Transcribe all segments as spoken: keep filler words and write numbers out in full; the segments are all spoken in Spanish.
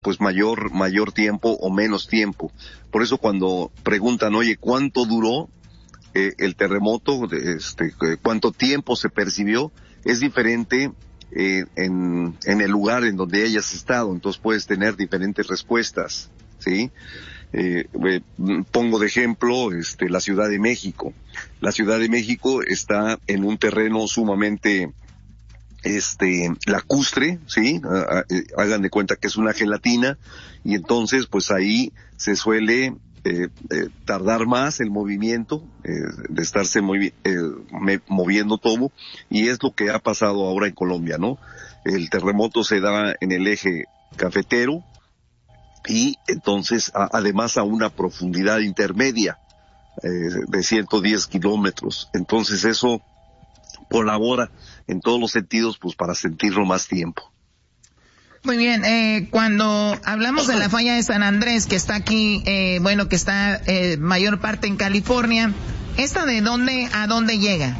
pues mayor, mayor tiempo o menos tiempo. Por eso cuando preguntan, oye, ¿cuánto duró eh, el terremoto? Este, ¿cuánto tiempo se percibió? Es diferente eh, en, en el lugar en donde hayas estado, entonces puedes tener diferentes respuestas, ¿sí? Eh, eh, pongo de ejemplo este, la Ciudad de México. La Ciudad de México está en un terreno sumamente este lacustre, sí, hagan de cuenta que es una gelatina, y entonces pues ahí se suele eh, eh, tardar más el movimiento, eh, de estarse movi eh, me, moviendo todo, y es lo que ha pasado ahora en Colombia, ¿no? El terremoto se da en el eje cafetero, y entonces a, además a una profundidad intermedia eh, de ciento diez kilómetros, entonces eso colabora en todos los sentidos pues para sentirlo más tiempo. Muy bien, eh, cuando hablamos de la falla de San Andrés, que está aquí, eh, bueno, que está eh, mayor parte en California, ¿esta de dónde a dónde llega?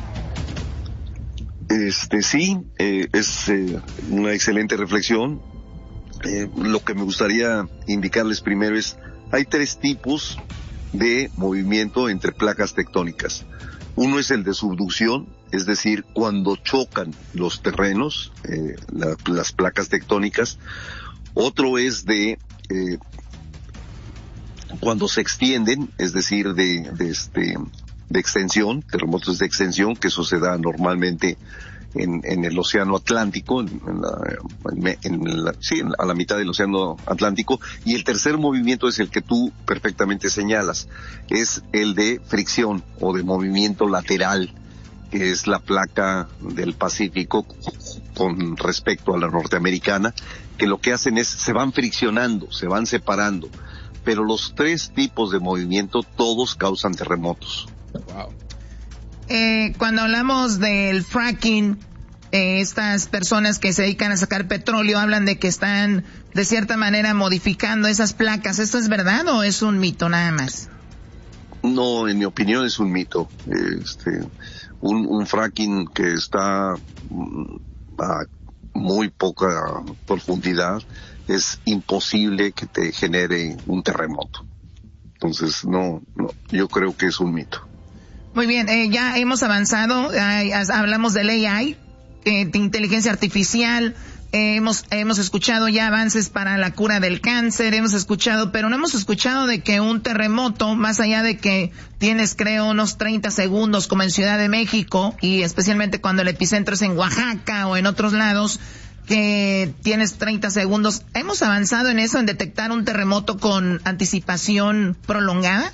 Este sí, eh, es eh, una excelente reflexión. Eh, lo que me gustaría indicarles primero es, hay tres tipos de movimiento entre placas tectónicas. Uno es el de subducción, es decir, cuando chocan los terrenos, eh, la, las placas tectónicas. Otro es de eh, cuando se extienden, es decir, de, de este de extensión, terremotos de extensión, que eso se da normalmente en, en el océano Atlántico, en, en la, en la, sí, a la mitad del océano Atlántico. Y el tercer movimiento es el que tú perfectamente señalas, es el de fricción o de movimiento lateral, que es la placa del Pacífico con respecto a la norteamericana, que lo que hacen es, se van friccionando, se van separando, pero los tres tipos de movimiento todos causan terremotos. Wow. Eh, cuando hablamos del fracking, eh, estas personas que se dedican a sacar petróleo hablan de que están de cierta manera modificando esas placas. ¿Esto es verdad o es un mito nada más? No, en mi opinión es un mito. Este, un, un fracking que está a muy poca profundidad, es imposible que te genere un terremoto. Entonces, no, no, yo creo que es un mito. Muy bien, eh, ya hemos avanzado, eh, hablamos del A I, eh, de inteligencia artificial, eh, hemos hemos escuchado ya avances para la cura del cáncer, hemos escuchado, pero no hemos escuchado de que un terremoto, más allá de que tienes, creo, unos treinta segundos como en Ciudad de México, y especialmente cuando el epicentro es en Oaxaca o en otros lados, que tienes treinta segundos, ¿hemos avanzado en eso, en detectar un terremoto con anticipación prolongada?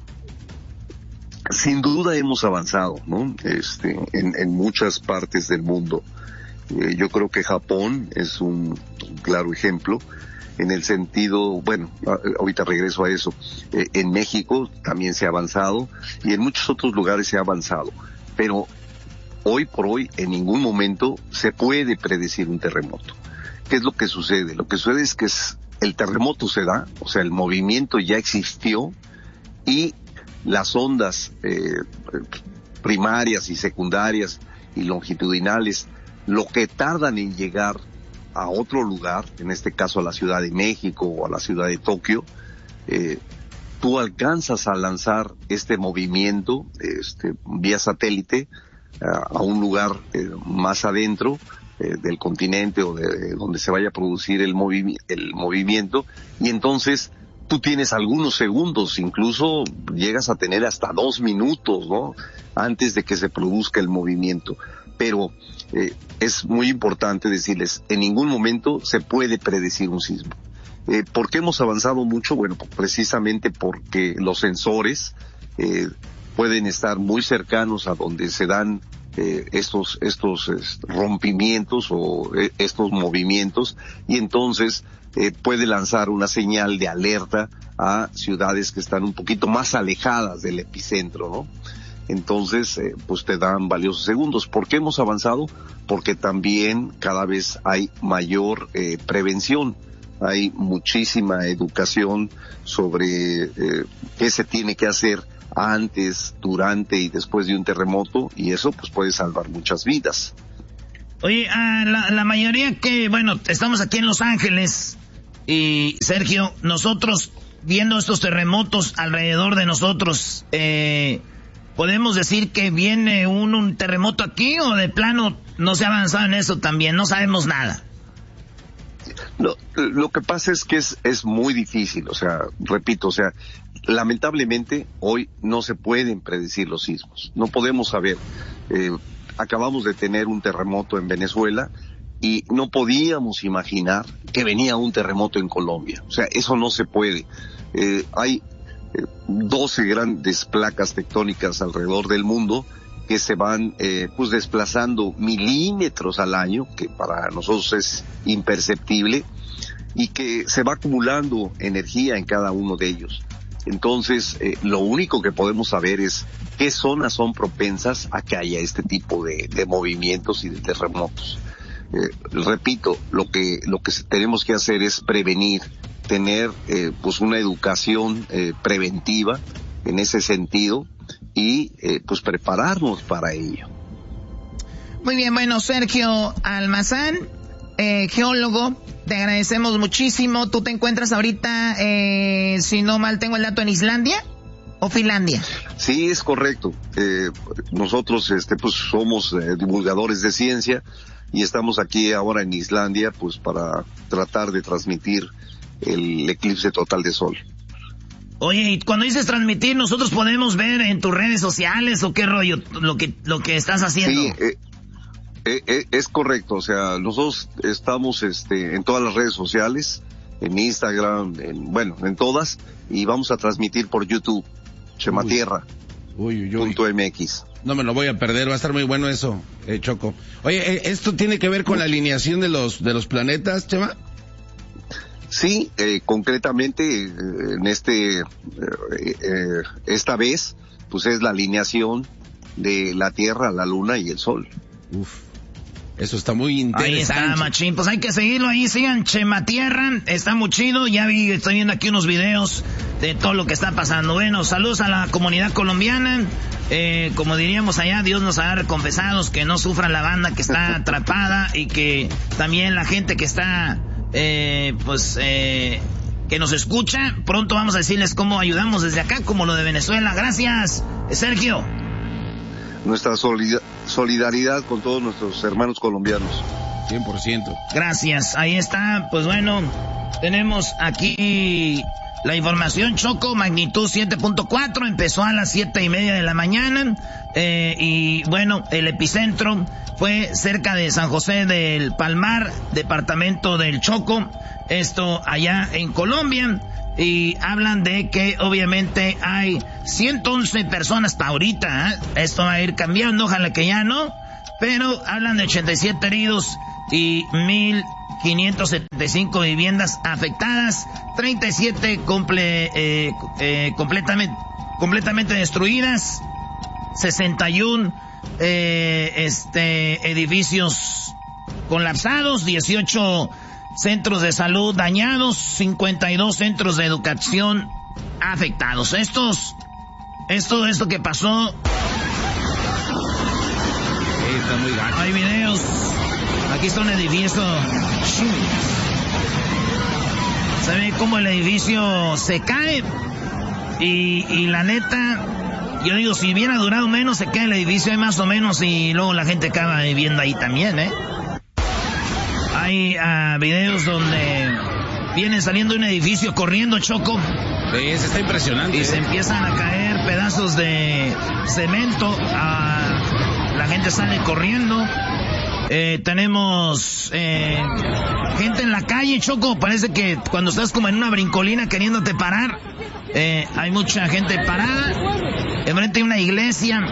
Sin duda hemos avanzado, ¿no? Este, en, en muchas partes del mundo. Eh, yo creo que Japón es un claro ejemplo, en el sentido, bueno, ahorita regreso a eso. Eh, en México también se ha avanzado, y en muchos otros lugares se ha avanzado, pero hoy por hoy en ningún momento se puede predecir un terremoto. ¿Qué es lo que sucede? Lo que sucede es que es, el terremoto se da, o sea, el movimiento ya existió, y las ondas eh, primarias y secundarias y longitudinales, lo que tardan en llegar a otro lugar, en este caso a la Ciudad de México o a la ciudad de Tokio, eh, tú alcanzas a lanzar este movimiento este, vía satélite a, a un lugar eh, más adentro eh, del continente o de, de donde se vaya a producir el, movi el movimiento, y entonces tú tienes algunos segundos, incluso llegas a tener hasta dos minutos, ¿no?, antes de que se produzca el movimiento. Pero eh, es muy importante decirles, en ningún momento se puede predecir un sismo. Eh, ¿Por qué hemos avanzado mucho? Bueno, precisamente porque los sensores eh, pueden estar muy cercanos a donde se dan eh, estos estos eh, rompimientos o eh, estos movimientos, y entonces eh, puede lanzar una señal de alerta a ciudades que están un poquito más alejadas del epicentro, ¿no? Entonces, eh, pues te dan valiosos segundos. ¿Por qué hemos avanzado? Porque también cada vez hay mayor eh, prevención. Hay muchísima educación sobre eh, qué se tiene que hacer antes, durante y después de un terremoto, y eso pues puede salvar muchas vidas. Oye, ah, la, la mayoría que, bueno, estamos aquí en Los Ángeles, Y Sergio, nosotros viendo estos terremotos alrededor de nosotros, eh, ¿podemos decir que viene un, un terremoto aquí o de plano no se ha avanzado en eso también? No sabemos nada. No, lo que pasa es que es, es muy difícil, o sea, repito, o sea, lamentablemente hoy no se pueden predecir los sismos, no podemos saber. Eh, acabamos de tener un terremoto en Venezuela y no podíamos imaginar que venía un terremoto en Colombia, o sea, eso no se puede. Eh, hay eh, doce grandes placas tectónicas alrededor del mundo que se van eh, pues desplazando milímetros al año, que para nosotros es imperceptible, y que se va acumulando energía en cada uno de ellos. Entonces, eh, lo único que podemos saber es qué zonas son propensas a que haya este tipo de, de movimientos y de terremotos. Eh, repito, lo que lo que tenemos que hacer es prevenir, tener eh, pues una educación eh, preventiva en ese sentido, y eh, pues prepararnos para ello. Muy bien, bueno, Sergio Almazán, eh, geólogo, te agradecemos muchísimo. ¿Tú te encuentras ahorita, eh, si no mal tengo el dato, en Islandia o Finlandia? Sí, es correcto. Eh, nosotros este pues somos eh, divulgadores de ciencia y estamos aquí ahora en Islandia pues para tratar de transmitir el eclipse total de sol. Oye, y cuando dices transmitir, ¿nosotros podemos ver en tus redes sociales o qué rollo lo que lo que estás haciendo? Sí, eh, eh, eh, es correcto. O sea, nosotros estamos este en todas las redes sociales, en Instagram, en, bueno, en todas, y vamos a transmitir por YouTube, Chematierra punto m x. No me lo voy a perder, va a estar muy bueno eso, eh, Choco. Oye, eh, ¿esto tiene que ver con la alineación de los de los planetas, Chema? Sí, eh, concretamente eh, en este, eh, eh, esta vez, pues es la alineación de la Tierra, la Luna y el Sol. Uf, eso está muy interesante. Ahí está, machín, pues hay que seguirlo ahí, sigan Chema Tierra, está muy chido, ya vi, estoy viendo aquí unos videos de todo lo que está pasando. Bueno, saludos a la comunidad colombiana, eh, como diríamos allá, Dios nos ha recompensado, que no sufra la banda que está atrapada y que también la gente que está... Eh, pues eh, que nos escucha, pronto vamos a decirles cómo ayudamos desde acá, como lo de Venezuela. Gracias, Sergio. Nuestra solida- solidaridad con todos nuestros hermanos colombianos. cien por ciento. Gracias, ahí está, pues bueno, tenemos aquí la información. Choco, magnitud siete punto cuatro, empezó a las siete y media de la mañana, eh, y bueno, el epicentro fue cerca de San José del Palmar, departamento del Choco, esto allá en Colombia, y hablan de que obviamente hay ciento once personas para ahorita, ¿eh? Esto va a ir cambiando, ojalá que ya no, pero hablan de ochenta y siete heridos y mil quinientas setenta y cinco viviendas afectadas, treinta y siete comple, eh, eh, completamente, completamente destruidas, sesenta y uno eh, este, edificios colapsados, dieciocho centros de salud dañados, cincuenta y dos centros de educación afectados. Estos, esto, esto que pasó. Sí, está muy gacho. Hay videos. Aquí está un edificio. Se ve como el edificio se cae. Y, y la neta, yo digo, si hubiera durado menos, se cae el edificio más o menos y luego la gente acaba viviendo ahí también, ¿eh? Hay uh, videos donde vienen saliendo de un edificio corriendo, Choco. Sí, eso está impresionante. Y se empiezan a caer pedazos de cemento. Uh, la gente sale corriendo. Eh, tenemos eh, gente en la calle, Choco. Parece que cuando estás como en una brincolina queriéndote parar, eh, hay mucha gente parada. Enfrente hay una iglesia.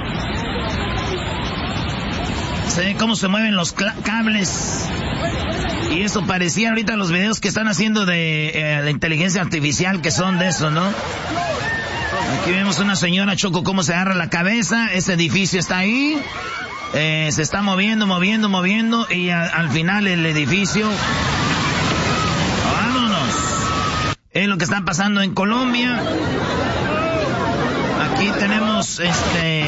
Se ve cómo se mueven los cables. Y eso parecía ahorita los videos que están haciendo de, eh, de inteligencia artificial, que son de eso, ¿no? Aquí vemos una señora, Choco, cómo se agarra la cabeza. Ese edificio está ahí. Eh, se está moviendo, moviendo, moviendo. Y a, al final el edificio... ¡Vámonos! Es lo que está pasando en Colombia. Aquí tenemos este...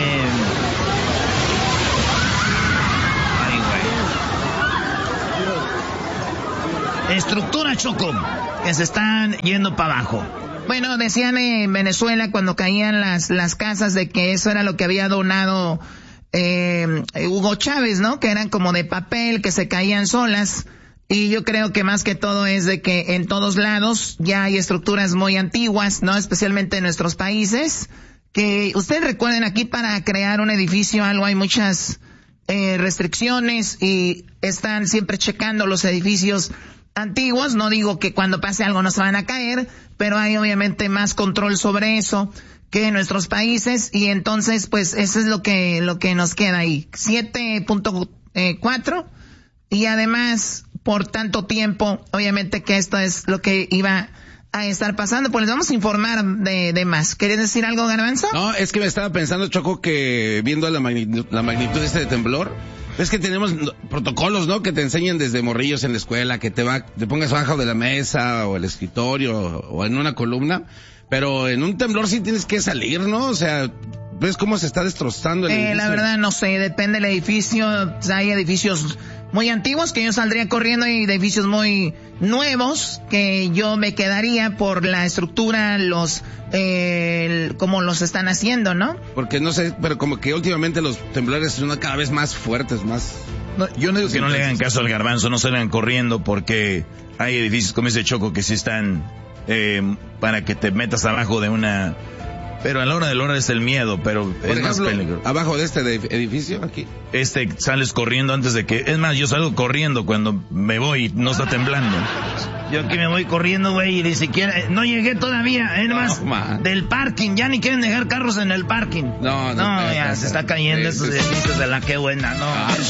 estructuras, Choco, que se están yendo para abajo. Bueno, decían en Venezuela cuando caían las, las casas de que eso era lo que había donado eh, Hugo Chávez, ¿no? Que eran como de papel, que se caían solas. Y yo creo que más que todo es de que en todos lados ya hay estructuras muy antiguas, ¿no? Especialmente en nuestros países. Que ustedes recuerden, aquí para crear un edificio algo hay muchas eh, restricciones y están siempre checando los edificios antiguos. No digo que cuando pase algo no se van a caer, pero hay obviamente más control sobre eso que en nuestros países, y entonces pues eso es lo que lo que nos queda ahí, siete punto cuatro, y además por tanto tiempo, obviamente que esto es lo que iba a estar pasando. Pues les vamos a informar de, de más. ¿Querías decir algo, Garbanzo? No, es que me estaba pensando, Choco, que viendo la magnitud, la magnitud de este temblor, es que tenemos protocolos, ¿no? Que te enseñan desde morrillos en la escuela, que te va, te pongas abajo de la mesa o el escritorio o en una columna, pero en un temblor sí tienes que salir, ¿no? O sea, ¿ves cómo se está destrozando el eh, edificio? La verdad no sé, depende del edificio. Hay edificios muy antiguos que yo saldría corriendo, y edificios muy nuevos que yo me quedaría por la estructura, los eh, el, como los están haciendo, ¿no? Porque no sé, pero como que últimamente los temblores son cada vez más fuertes, más... No, yo no digo que no le hagan caso al Garbanzo, no salgan corriendo, porque hay edificios como ese, Choco, que sí están eh, para que te metas abajo de una... Pero a la hora de la hora es el miedo, pero Por es ejemplo, más peligroso. Abajo de este edificio, aquí. Este, sales corriendo antes de que... Es más, yo salgo corriendo cuando me voy, no está temblando. Yo aquí me voy corriendo, güey, y ni siquiera... No llegué todavía, es más, no, del parking. Ya ni quieren dejar carros en el parking. No, no. No, ya se está cayendo esos edificios de la que buena, no. Ah.